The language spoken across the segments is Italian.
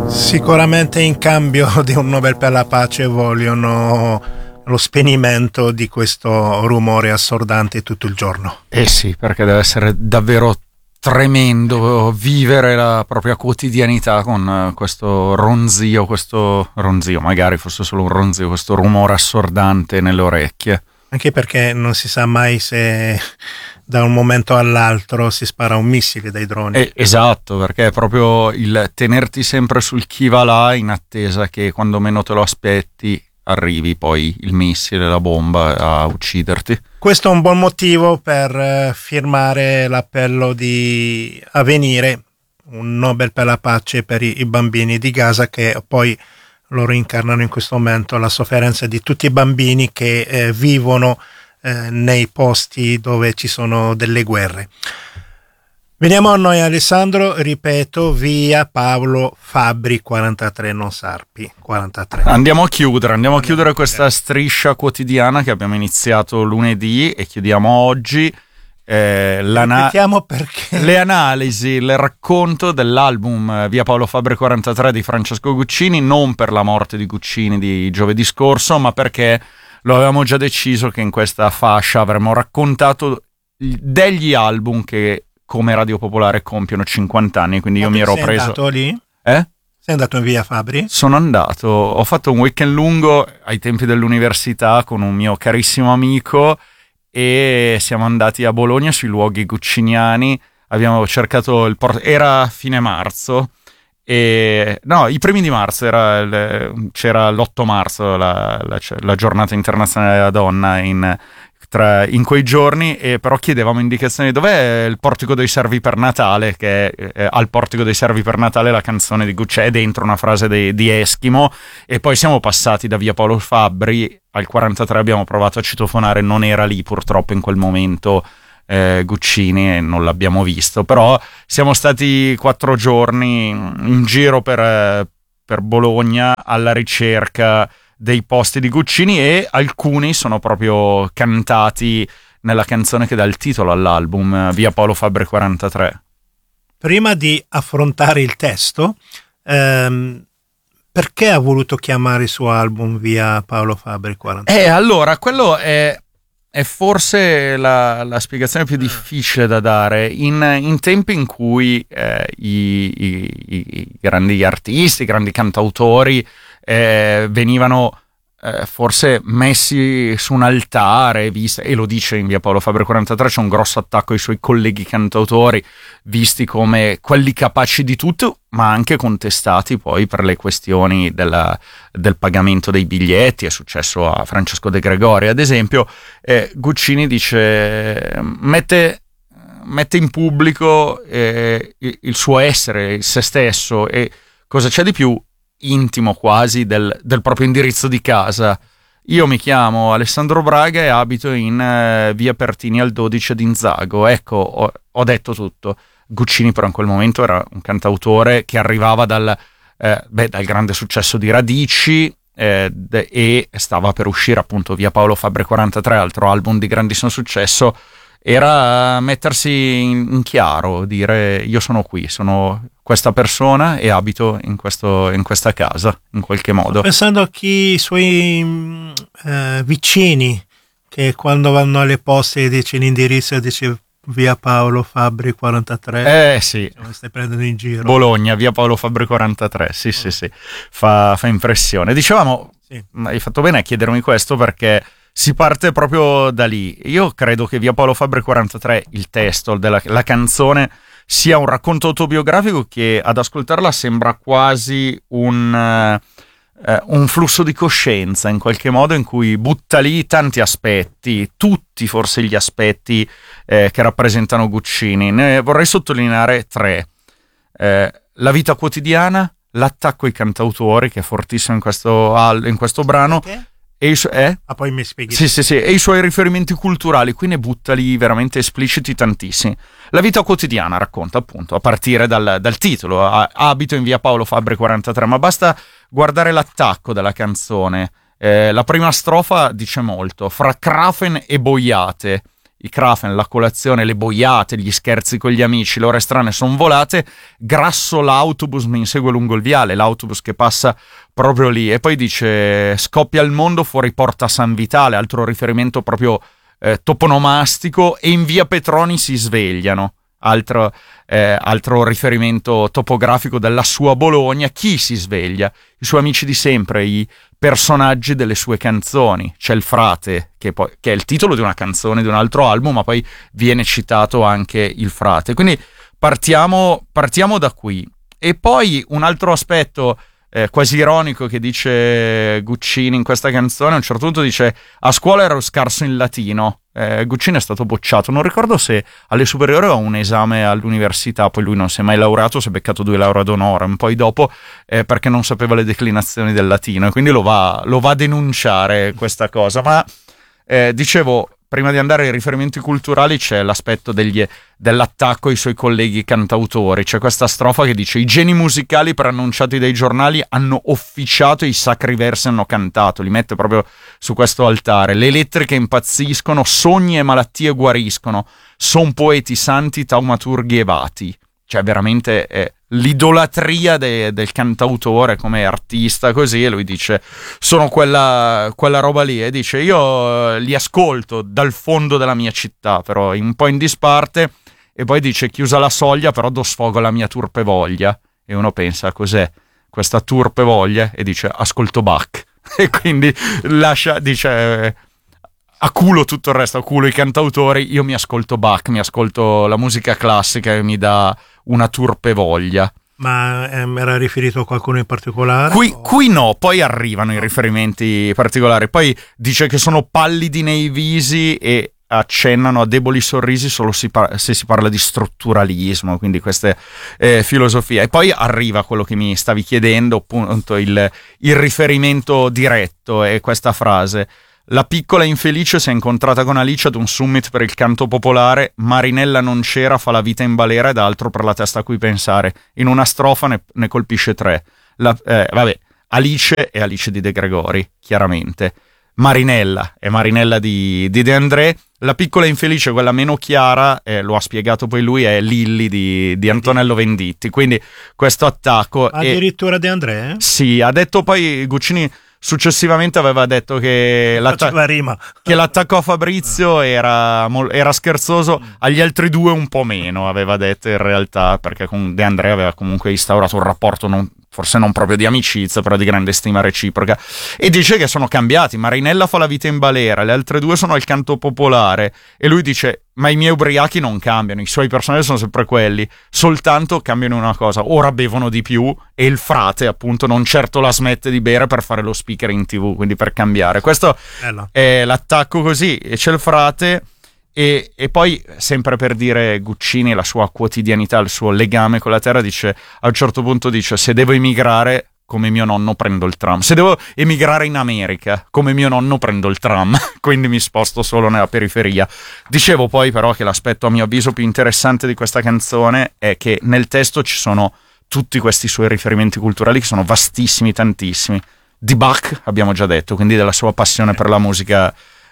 Sicuramente in cambio di un Nobel per la pace vogliono lo spegnimento di questo rumore assordante tutto il giorno. Eh sì, perché deve essere davvero tremendo vivere la propria quotidianità con questo ronzio, magari fosse solo un ronzio, questo rumore assordante nelle orecchie. Anche perché non si sa mai se da un momento all'altro si spara un missile dai droni. Esatto, perché è proprio il tenerti sempre sul chi va là in attesa che quando meno te lo aspetti arrivi poi il missile, la bomba a ucciderti. Questo è un buon motivo per firmare l'appello di Avvenire, un Nobel per la pace per i bambini di Gaza, che poi loro incarnano in questo momento la sofferenza di tutti i bambini che vivono nei posti dove ci sono delle guerre. Veniamo a noi, Alessandro, ripeto, via Paolo Fabbri 43, non Sarpi 43. Andiamo a chiudere questa striscia quotidiana che abbiamo iniziato lunedì e chiudiamo oggi. Ripetiamo perché le analisi, il racconto dell'album Via Paolo Fabbri 43 di Francesco Guccini, non per la morte di Guccini di giovedì scorso, ma perché lo avevamo già deciso che in questa fascia avremmo raccontato degli album che come Radio Popolare compiono 50 anni, quindi io mi ero preso... Sei andato lì? Sei andato in via Fabbri? Sono andato, ho fatto un weekend lungo ai tempi dell'università con un mio carissimo amico e siamo andati a Bologna sui luoghi gucciniani, abbiamo cercato era fine marzo, i primi di marzo, c'era l'8 marzo la giornata internazionale della donna in quei giorni, e però chiedevamo indicazioni dov'è il Portico dei Servi per Natale, che al Portico dei Servi per Natale la canzone di Guccini è dentro una frase di Eschimo, e poi siamo passati da via Paolo Fabbri al 43, abbiamo provato a citofonare, non era lì purtroppo in quel momento Guccini e non l'abbiamo visto, però siamo stati 4 giorni in giro per Bologna alla ricerca dei posti di Guccini, e alcuni sono proprio cantati nella canzone che dà il titolo all'album, Via Paolo Fabbri 43. Prima di affrontare il testo, perché ha voluto chiamare il suo album Via Paolo Fabbri 43? Allora, quello è forse la spiegazione più difficile da dare in tempi in cui i grandi artisti, i grandi cantautori venivano forse messi su un altare, e lo dice in via Paolo Fabbri 43, c'è un grosso attacco ai suoi colleghi cantautori, visti come quelli capaci di tutto, ma anche contestati poi per le questioni del pagamento dei biglietti. È successo a Francesco De Gregori, ad esempio. Guccini dice, mette in pubblico il suo essere, se stesso, e cosa c'è di più intimo quasi del proprio indirizzo di casa. Io mi chiamo Alessandro Braga e abito in via Pertini al 12 ad Inzago. Ecco, ho detto tutto. Guccini però in quel momento era un cantautore che arrivava dal grande successo di Radici, e stava per uscire appunto Via Paolo Fabbri 43, altro album di grandissimo successo. Era mettersi in chiaro, dire io sono qui, sono questa persona e abito in questa casa, in qualche modo. Pensando a chi i suoi vicini, che quando vanno alle poste dice l'indirizzo, dice via Paolo Fabbri 43. Sì. Mi stai prendendo in giro. Bologna, via Paolo Fabbri 43, sì. Fa impressione. Dicevamo, sì. Hai fatto bene a chiedermi questo perché si parte proprio da lì. Io credo che via Paolo Fabbri 43, il testo della canzone, sia un racconto autobiografico che ad ascoltarla sembra quasi un flusso di coscienza, in qualche modo, in cui butta lì tanti aspetti, tutti forse gli aspetti che rappresentano Guccini. Ne vorrei sottolineare 3. La vita quotidiana, l'attacco ai cantautori, che è fortissimo in questo brano. Perché? Poi mi spieghi. Sì, e i suoi riferimenti culturali, qui ne butta lì veramente espliciti tantissimi. La vita quotidiana racconta, appunto, a partire dal titolo, abito in via Paolo Fabbri 43, ma basta guardare l'attacco della canzone. La prima strofa dice molto: fra Krafen e boiate, i Krafen, la colazione, le boiate, gli scherzi con gli amici, le ore strane sono volate, grasso l'autobus mi insegue lungo il viale, l'autobus che passa proprio lì, e poi dice scoppia il mondo fuori Porta San Vitale, altro riferimento proprio toponomastico, e in via Petroni si svegliano, altro riferimento topografico della sua Bologna. Chi si sveglia? I suoi amici di sempre, i personaggi delle sue canzoni. C'è il frate, che è il titolo di una canzone di un altro album, ma poi viene citato anche il frate. Quindi partiamo da qui. E poi un altro aspetto quasi ironico che dice Guccini in questa canzone, a un certo punto dice: a scuola ero scarso in latino. Guccini è stato bocciato, non ricordo se alle superiori o un esame all'università, poi lui non si è mai laureato, si è beccato 2 lauree ad honorem poi dopo, perché non sapeva le declinazioni del latino, e quindi lo va a denunciare questa cosa. Ma dicevo, prima di andare ai riferimenti culturali, c'è l'aspetto dell'attacco ai suoi colleghi cantautori. C'è questa strofa che dice: i geni musicali preannunciati dai giornali hanno officiato, i sacri versi hanno cantato. Li mette proprio su questo altare. Le elettriche impazziscono, sogni e malattie guariscono, son poeti santi, taumaturghi evati. Cioè veramente l'idolatria del cantautore come artista, così. E lui dice: sono quella roba lì, e dice: io li ascolto dal fondo della mia città, però un po' in disparte. E poi dice: chiusa la soglia, però do sfogo alla mia turpe voglia. E uno pensa: cos'è questa turpe voglia? E dice: ascolto Bach. E quindi dice: a culo tutto il resto, a culo i cantautori, io mi ascolto Bach, mi ascolto la musica classica e mi dà una turpe voglia. Ma era riferito a qualcuno in particolare? Qui no, poi arrivano i riferimenti particolari. Poi dice che sono pallidi nei visi e accennano a deboli sorrisi solo se si parla di strutturalismo, quindi queste filosofie. E poi arriva quello che mi stavi chiedendo, appunto il riferimento diretto, è questa frase: la piccola infelice si è incontrata con Alice ad un summit per il canto popolare, Marinella non c'era, fa la vita in balera ed altro per la testa a cui pensare. In una strofa ne colpisce 3. Alice è Alice di De Gregori, chiaramente. Marinella è Marinella di De André. La piccola infelice, quella meno chiara, lo ha spiegato poi lui, è Lilli di Antonello Venditti. Quindi questo attacco... Addirittura De André? Sì, ha detto poi Guccini... Successivamente aveva detto che l'attacco a Fabrizio era scherzoso, agli altri 2 un po' meno, aveva detto in realtà, perché con De André aveva comunque instaurato un rapporto forse non proprio di amicizia, però di grande stima reciproca. E dice che sono cambiati. Marinella fa la vita in balera, le altre 2 sono al canto popolare, e lui dice: ma i miei ubriachi non cambiano, i suoi personaggi sono sempre quelli, soltanto cambiano una cosa: ora bevono di più, e il frate appunto non certo la smette di bere per fare lo speaker in TV, quindi per cambiare. Questo è l'attacco così. E c'è il frate, e poi, sempre per dire Guccini, la sua quotidianità, il suo legame con la terra, dice, a un certo punto dice: se devo emigrare come mio nonno prendo il tram, se devo emigrare in America come mio nonno prendo il tram, quindi mi sposto solo nella periferia. Dicevo poi però che l'aspetto a mio avviso più interessante di questa canzone è che nel testo ci sono tutti questi suoi riferimenti culturali, che sono vastissimi, tantissimi. Di Bach abbiamo già detto, quindi della sua passione per la musica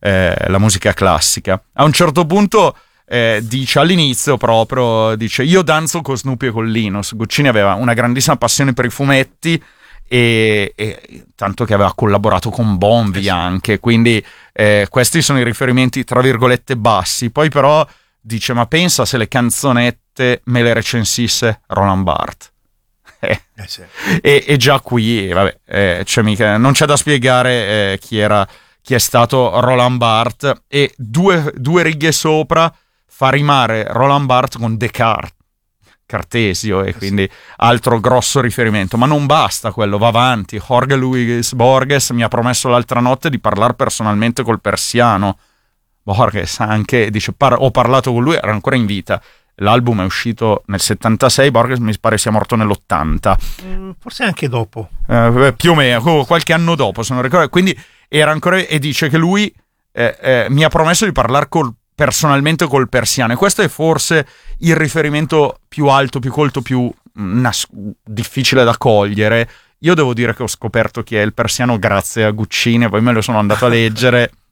classica. A un certo punto dice, all'inizio proprio, dice: io danzo con Snoopy e con Linus. Guccini aveva una grandissima passione per i fumetti, e tanto che aveva collaborato con Bonvi anche, quindi questi sono i riferimenti tra virgolette bassi. Poi però dice: ma pensa se le canzonette me le recensisse Roland Barthes. Sì. E già qui non c'è da spiegare chi è stato Roland Barthes, e due righe sopra fa rimare Roland Barthes con Descartes, Cartesio, e quindi altro grosso riferimento. Ma non basta quello, va avanti. Jorge Luis Borges mi ha promesso l'altra notte di parlare personalmente col persiano. Borges anche dice: ho parlato con lui, era ancora in vita. L'album è uscito nel 76, Borges mi pare sia morto nell'80. Forse anche dopo. Più o meno, qualche anno dopo, se non ricordo. Quindi era ancora, e dice che lui mi ha promesso di parlare personalmente col persiano, e questo è forse il riferimento più alto, più colto, più difficile da cogliere. Io devo dire che ho scoperto chi è il persiano grazie a Guccini, poi me lo sono andato a leggere,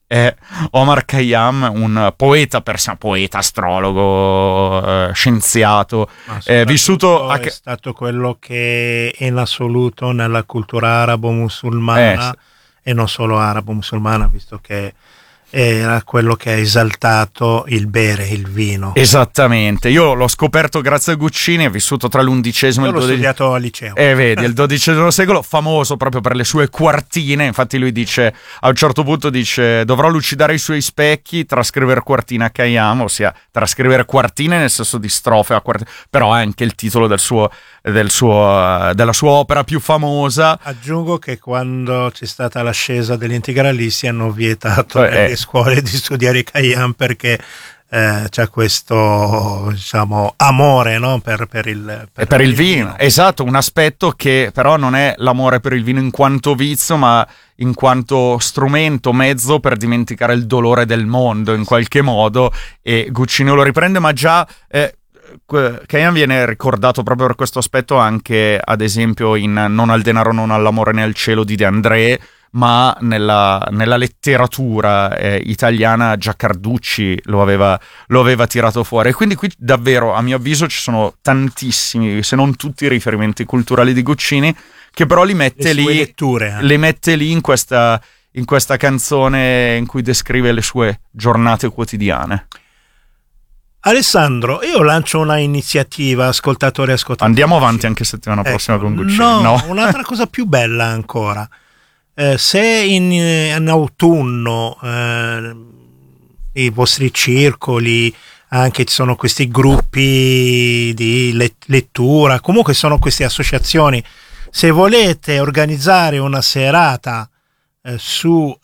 è Omar Khayyam, un poeta persiano, poeta, astrologo, scienziato, vissuto è stato quello che in assoluto nella cultura arabo-musulmana e non solo arabo-musulmana, visto che era quello che ha esaltato il bere, il vino. Esattamente, io l'ho scoperto grazie a Guccini, è vissuto tra l'11° e il 12°. Io l'ho studiato al liceo. Vedi, il XII secolo, famoso proprio per le sue quartine, infatti lui dice, a un certo punto dice, dovrò lucidare i suoi specchi, trascrivere quartina a Khayyam, ossia trascrivere quartine nel senso di strofe a quartine, però è anche il titolo della sua opera più famosa. Aggiungo che quando c'è stata l'ascesa degli integralisti hanno vietato nelle scuole di studiare Khayyam perché c'è questo, diciamo, amore, no? per il vino. Esatto, un aspetto che però non è l'amore per il vino in quanto vizio, ma in quanto strumento, mezzo per dimenticare il dolore del mondo in qualche modo, e Guccini lo riprende, ma già Khayyam viene ricordato proprio per questo aspetto anche, ad esempio, in Non al denaro, non all'amore né al cielo di De André, ma nella letteratura italiana già Carducci lo aveva tirato fuori. E quindi qui davvero, a mio avviso, ci sono tantissimi, se non tutti, i riferimenti culturali di Guccini, che però li mette lì in questa canzone in cui descrive le sue giornate quotidiane. Alessandro, io lancio una iniziativa, ascoltatori e ascoltatrici. Andiamo avanti anche settimana prossima con Guccini. No, un'altra cosa più bella ancora. Se in autunno i vostri circoli, anche ci sono questi gruppi di lettura, comunque sono queste associazioni, se volete organizzare una serata su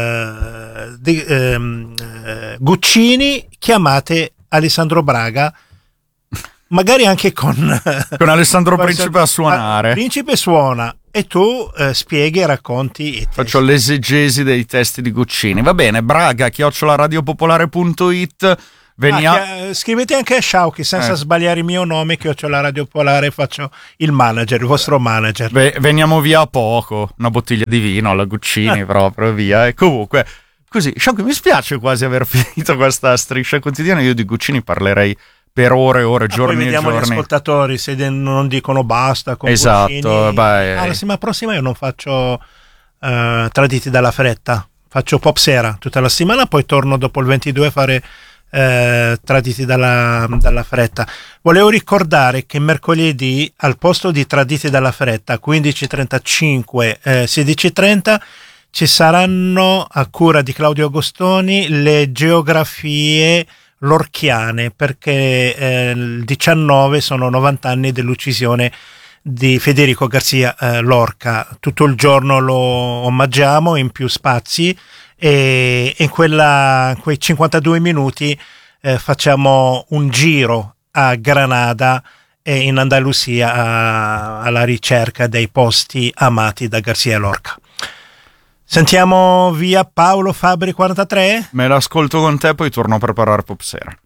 Guccini, chiamate Alessandro Braga, magari anche con Alessandro Principe a suonare. Principe suona e tu spieghi e racconti i testi. Faccio l'esegesi dei testi di Guccini. Va bene, braga@radiopopolare.it. Scrivete anche a Sciauchi senza sbagliare il mio nome, @Radio Popolare, faccio il manager, il vostro manager. Veniamo via a poco, una bottiglia di vino alla Guccini proprio via. E comunque così, Sciauchi, mi spiace quasi aver finito questa striscia quotidiana. Io di Guccini parlerei per ore e ore, giorni poi vediamo e giorni. Gli ascoltatori se non dicono basta con esatto. La settimana prossima io non faccio Traditi dalla fretta, faccio Pop Sera tutta la settimana, poi torno dopo il 22 a fare Traditi dalla fretta. Volevo ricordare che mercoledì, al posto di Traditi dalla fretta 15:35 16:30, ci saranno, a cura di Claudio Agostoni, le geografie lorchiane, perché il 19 sono 90 anni dell'uccisione di Federico Garcia Lorca. Tutto il giorno lo omaggiamo in più spazi, e in quei 52 minuti facciamo un giro a Granada e in Andalusia alla ricerca dei posti amati da Garcia Lorca. Sentiamo via Paolo Fabri 43? Me l'ascolto con te, poi torno a preparare Pop Sera.